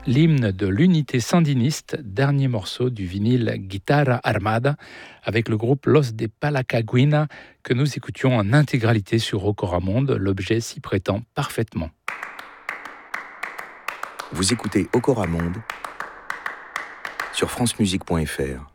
l'hymne de l'unité sandiniste, dernier morceau du vinyle Guitarra Armada, avec le groupe Los de Palacaguina, que nous écoutions en intégralité sur Ocoramonde. L'objet s'y prétend parfaitement. Vous écoutez Ocoramonde sur francemusique.fr.